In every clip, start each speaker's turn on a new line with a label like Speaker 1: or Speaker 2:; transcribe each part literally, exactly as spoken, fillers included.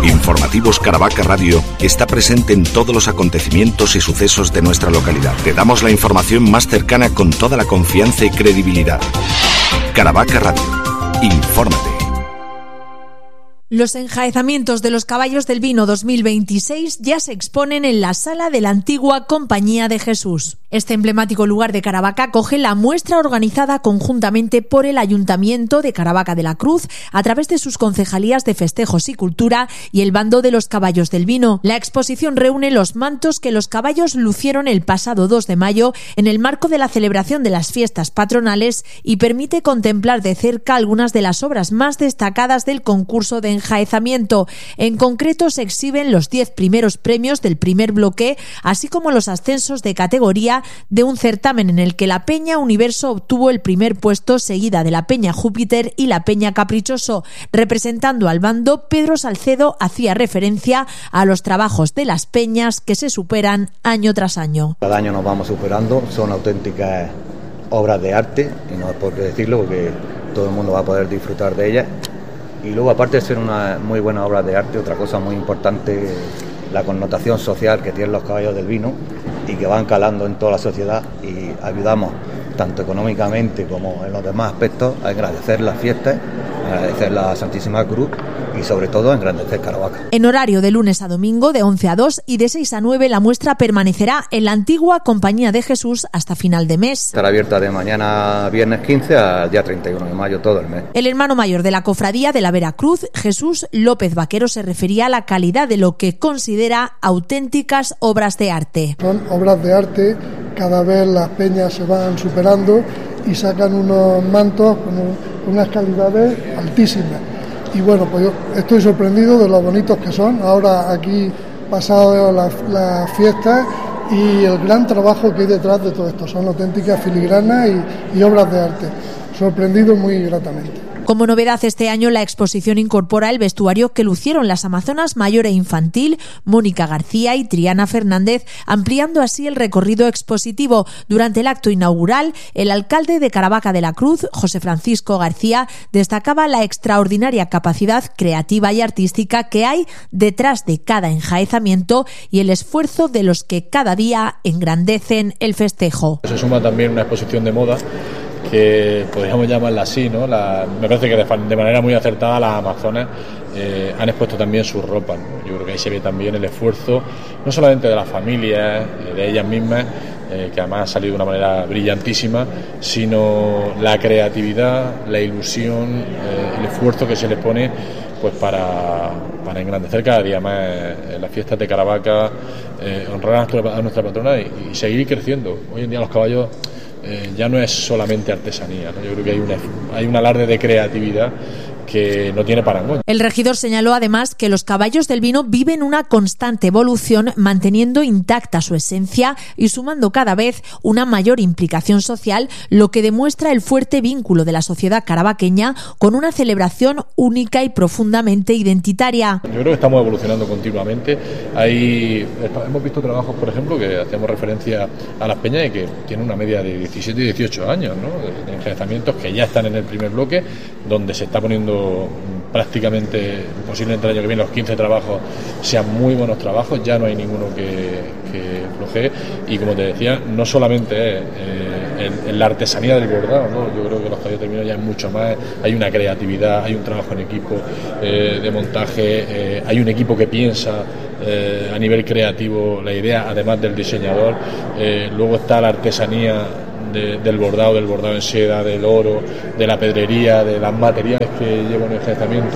Speaker 1: Informativos Caravaca Radio está presente en todos los acontecimientos y sucesos de nuestra localidad. Te damos la información más cercana con toda la confianza y credibilidad. Caravaca Radio. Infórmate.
Speaker 2: Los enjaezamientos de los caballos del vino dos mil veintiséis ya se exponen en la sala de la antigua Compañía de Jesús. Este emblemático lugar de Caravaca acoge la muestra organizada conjuntamente por el Ayuntamiento de Caravaca de la Cruz a través de sus concejalías de festejos y cultura y el bando de los caballos del vino. La exposición reúne los mantos que los caballos lucieron el pasado dos de mayo en el marco de la celebración de las fiestas patronales y permite contemplar de cerca algunas de las obras más destacadas del concurso de enjaezamiento. En concreto se exhiben los diez primeros premios del primer bloque, así como los ascensos de categoría de un certamen en el que la Peña Universo obtuvo el primer puesto, seguida de la Peña Júpiter y la Peña Caprichoso. Representando al bando, Pedro Salcedo hacía referencia a los trabajos de las peñas que se superan año tras año.
Speaker 3: Cada año nos vamos superando, son auténticas obras de arte, y no es por qué decirlo porque todo el mundo va a poder disfrutar de ellas. Y luego, aparte de ser una muy buena obra de arte, otra cosa muy importante, la connotación social que tienen los caballos del vino y que van calando en toda la sociedad, y ayudamos tanto económicamente como en los demás aspectos a agradecer las fiestas, agradecer la Santísima Cruz y sobre todo engrandecer Caravaca.
Speaker 2: En horario de lunes a domingo de once a dos y de seis a nueve la muestra permanecerá en la antigua Compañía de Jesús hasta final de mes.
Speaker 3: Estará abierta de mañana viernes quince al día treinta y uno de mayo todo el mes.
Speaker 2: El hermano mayor de la cofradía de la Veracruz, Jesús López Vaquero, se refería a la calidad de lo que considera auténticas obras de arte.
Speaker 4: Son obras de arte, cada vez las peñas se van superando y sacan unos mantos con unas calidades altísimas. Y bueno, pues yo estoy sorprendido de lo bonitos que son. Ahora aquí pasado las la fiestas y el gran trabajo que hay detrás de todo esto. Son auténticas filigranas y, y obras de arte. Sorprendido muy gratamente.
Speaker 2: Como novedad este año, la exposición incorpora el vestuario que lucieron las amazonas mayor e infantil Mónica García y Triana Fernández, ampliando así el recorrido expositivo. Durante el acto inaugural, el alcalde de Caravaca de la Cruz, José Francisco García, destacaba la extraordinaria capacidad creativa y artística que hay detrás de cada enjaezamiento y el esfuerzo de los que cada día engrandecen el festejo.
Speaker 5: Se suma también una exposición de moda que podríamos llamarla así, ¿no? La, me parece que de, de manera muy acertada las amazonas eh, han expuesto también sus ropas, ¿no? Yo creo que ahí se ve también el esfuerzo, no solamente de las familias, eh, de ellas mismas, eh, que además ha salido de una manera brillantísima, sino la creatividad, la ilusión, eh, el esfuerzo que se les pone pues para, para engrandecer cada día más eh, las fiestas de Caravaca, eh, honrar a nuestra, a nuestra patrona y, y seguir creciendo. Hoy en día los caballos Eh, ya no es solamente artesanía, ¿no? Yo creo que hay, una, hay un alarde de creatividad que no tiene parangón.
Speaker 2: El regidor señaló además que los caballos del vino viven una constante evolución, manteniendo intacta su esencia y sumando cada vez una mayor implicación social, lo que demuestra el fuerte vínculo de la sociedad caravaqueña con una celebración única y profundamente identitaria.
Speaker 5: Yo creo que estamos evolucionando continuamente. Hay, hemos visto trabajos, por ejemplo, que hacemos referencia a las peñas y que tienen una media de diecisiete y dieciocho años, ¿no? De enjaezamientos que ya están en el primer bloque, donde se está poniendo prácticamente, posiblemente el año que viene los quince trabajos sean muy buenos trabajos, ya no hay ninguno que, que flojee, y como te decía, no solamente es eh, en, en la artesanía del bordado, ¿no? Yo creo que los caballos del vino ya es mucho más, hay una creatividad, hay un trabajo en equipo eh, de montaje, eh, hay un equipo que piensa eh, a nivel creativo la idea, además del diseñador, eh, luego está la artesanía De, del bordado, del bordado en seda, del oro, de la pedrería, de las materiales que lleva un enjaezamiento,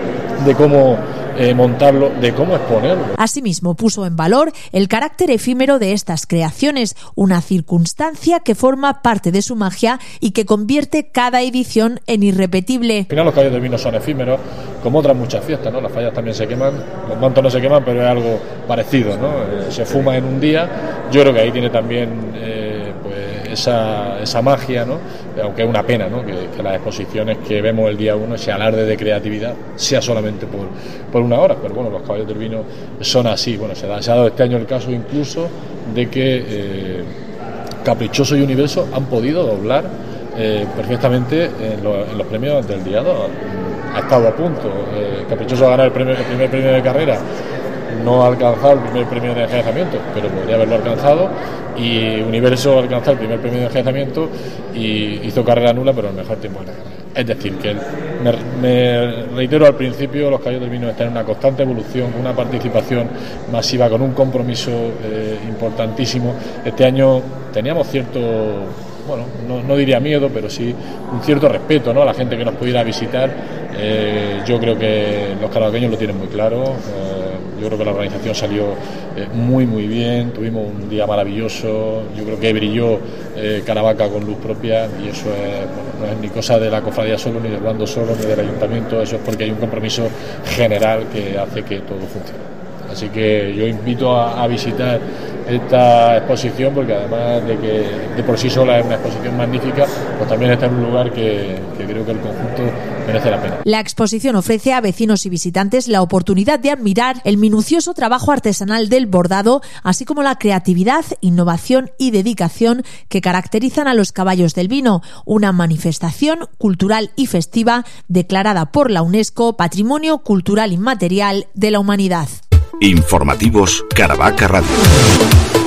Speaker 5: de cómo eh, montarlo, de cómo exponerlo.
Speaker 2: Asimismo, puso en valor el carácter efímero de estas creaciones, una circunstancia que forma parte de su magia y que convierte cada edición en irrepetible.
Speaker 5: Al final los caballos de vino son efímeros, como otras muchas fiestas, ¿no? Las fallas también se queman, los mantos no se queman, pero es algo parecido, ¿no? Eh, se fuma en un día. Yo creo que ahí tiene también eh, pues esa, esa magia, ¿no? Aunque es una pena, ¿no? que, que las exposiciones que vemos el día uno, ese alarde de creatividad, sea solamente por, por una hora, pero bueno, los caballos del vino son así. Bueno, se, da, se ha dado este año el caso incluso de que eh, Caprichoso y Universo han podido doblar eh, perfectamente en, lo, en los premios del día dos. ha estado a punto. Eh, Caprichoso a ganar el, primer, el primer premio de carrera, no ha alcanzado el primer premio de enjaezamiento, pero podría haberlo alcanzado, y Universo alcanzó el primer premio de enjaezamiento y hizo carrera nula, pero el mejor tiempo de la carrera. Es decir, que me, me reitero al principio, los caballos del vino están en una constante evolución, con una participación masiva, con un compromiso eh, importantísimo. Este año teníamos cierto, bueno, no, no diría miedo, pero sí un cierto respeto, ¿no?, a la gente que nos pudiera visitar. Eh, yo creo que los carabaqueños lo tienen muy claro. Eh, yo creo que la organización salió eh, muy muy bien, tuvimos un día maravilloso. Yo creo que brilló eh, Caravaca con luz propia, y eso es, bueno, no es ni cosa de la cofradía solo, ni del bando solo, ni del ayuntamiento. Eso es porque hay un compromiso general que hace que todo funcione. Así que yo invito a, a visitar esta exposición, porque además de que de por sí sola es una exposición magnífica, pues también está en un lugar que, que creo que el conjunto merece la pena.
Speaker 2: La exposición ofrece a vecinos y visitantes la oportunidad de admirar el minucioso trabajo artesanal del bordado, así como la creatividad, innovación y dedicación que caracterizan a los caballos del vino, una manifestación cultural y festiva declarada por la UNESCO Patrimonio Cultural Inmaterial de la Humanidad.
Speaker 1: Informativos Caravaca Radio.